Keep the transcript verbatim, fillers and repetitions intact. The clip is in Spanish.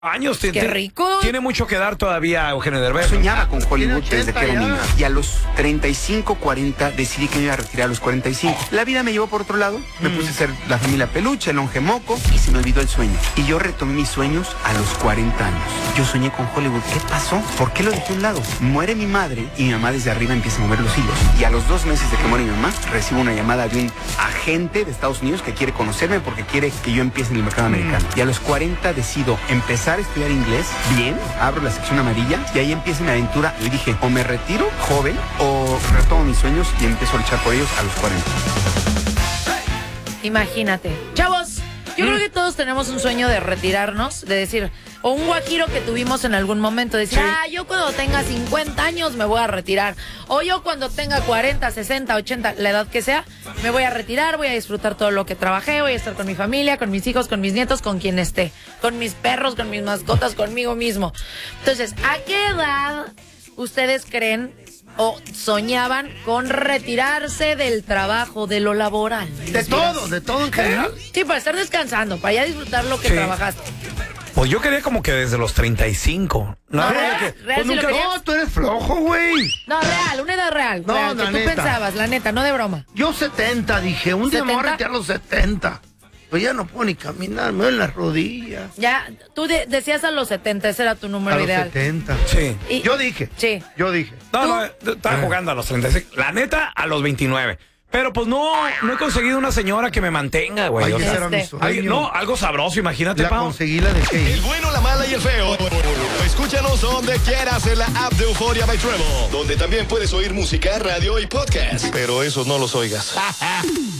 años. Qué Tiene, rico. Tiene mucho que dar todavía Eugenio Derbez. Soñaba con Hollywood desde que era ya. niño. Y a los treinta y cinco, cuarenta decidí que me iba a retirar a los cuarenta y cinco. La vida me llevó por otro lado. Me puse a hacer La Familia Peluche, El Longemoco, y se me olvidó el sueño. Y yo retomé mis sueños a los cuarenta años. Yo soñé con Hollywood. ¿Qué pasó? ¿Por qué lo dejé a un lado? Muere mi madre y mi mamá desde arriba empieza a mover los hilos. Y a los dos meses de que muere mi mamá, recibo una llamada de un agente de Estados Unidos que quiere conocerme porque quiere que yo empiece en el mercado americano. Y a los cuarenta decido empezar a estudiar inglés. Bien, abro la sección amarilla y ahí empieza mi aventura. Y dije, o me retiro joven o retomo mis sueños y empiezo a luchar por ellos a los cuarenta. Imagínate. Chavos, yo creo que todos tenemos un sueño de retirarnos, de decir, o un guajiro que tuvimos en algún momento, de decir, Sí. ah, yo cuando tenga cincuenta años me voy a retirar. O yo cuando tenga cuarenta, sesenta, ochenta, la edad que sea, me voy a retirar, voy a disfrutar todo lo que trabajé, voy a estar con mi familia, con mis hijos, con mis nietos, con quien esté, con mis perros, con mis mascotas, conmigo mismo. Entonces, ¿a qué edad ustedes creen o soñaban con retirarse del trabajo, de lo laboral? De todo, de todo en general. Sí, para estar descansando, para ya disfrutar lo que Sí. trabajaste. Pues yo quería como que desde los treinta y cinco. No, No, real, que- real, pues sí lo nunca- querías. No, tú eres flojo, güey. No, real, una edad real. No, real, la que tú neta. pensabas, la neta, no de broma. Yo setenta, dije. Un día me voy a ¿setenta? retirar a los setenta. Pues ya no puedo ni caminar, me duelen las rodillas. Ya, tú de- decías a los setenta, ese era tu número A los ideal. setenta. Sí. Y- Yo dije. Sí. Yo dije. No, no, estaba jugando a los treinta y cinco. La neta, a los veintinueve. Pero pues no, no he conseguido una señora que me mantenga, güey. Ay, O ese sea, era mi este- ay, sueño. no, algo sabroso, imagínate, La Pau. conseguí la de El Key. bueno, la mala y el feo. Escúchanos donde quieras en la app de Euforia by Trevo, donde también puedes oír música, radio y podcast. Pero esos no los oigas.